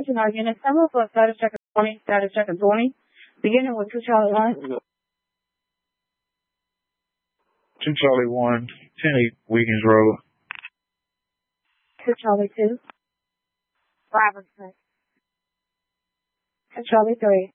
Attention all units, assemble for status check of 20, status check of 20, beginning with 2 Charlie 1. 2 Charlie 1, 10-8 Wiggins Road. 2 Charlie 2. Robertson. 2 Charlie 3.